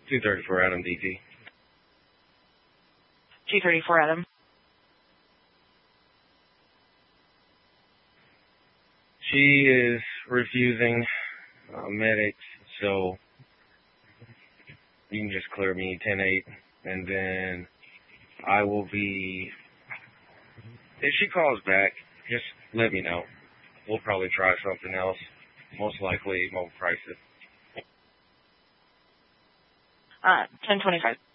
234 Adam DT. 234 Adam. She is refusing medics, so you can just clear me 10-8, and then I will be, if she calls back, just let me know. We'll probably try something else. Most likely, mobile prices. 1025.